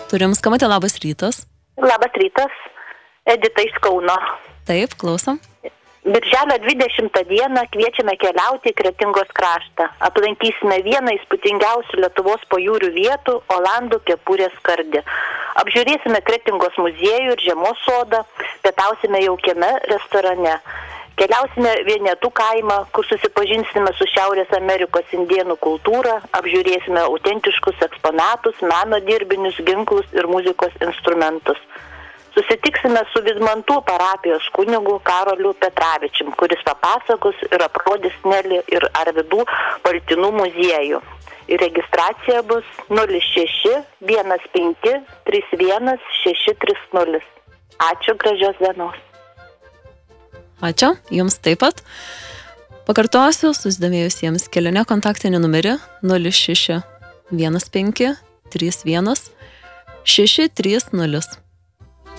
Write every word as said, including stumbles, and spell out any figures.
Turim skambutį, labas rytas. Labas rytas, Edita iš Kauno. Taip, klausom. Birželio dvidešimtą dieną kviečiame keliauti į Kretingos kraštą. Aplankysime vieną įspūdingiausių Lietuvos pajūrių vietų – Olandų kepurės skardį. Apžiūrėsime Kretingos muziejų ir žiemos sodą, pietausime jaukiame restorane. Keliausime Vienetų kaimą, kur susipažinsime su Šiaurės Amerikos indėnų kultūra, apžiūrėsime autentiškus eksponatus, meno dirbinius, ginklus ir muzikos instrumentus. Susitiksime su Vizmantų parapijos kunigu Karoliu Petravičium, kuris papasakos ir aprodys Nelį ir Arvidų Baltinų muziejų. Ir registracija bus nulis šeši vienas penki trys vienas šeši trys nulis. Ačiū, gražios dienos. Ačiū, jums taip pat. Pakartosiu, susidomėjusiems kelionė kontaktinį numerį nulis šeši vienas penki trys vienas šeši trys nulis.